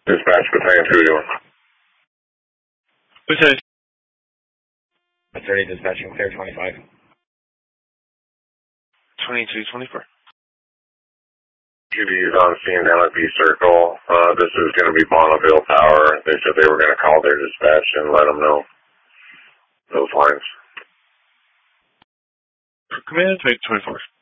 Dispatch Battalion 2 doing? Lieutenant. 30 dispatching clear 25. 22-24. QB's on scene down at B Circle. This is going to be Bonneville Tower. They said they were going to call their dispatch and let them know those lines. Command, take 24.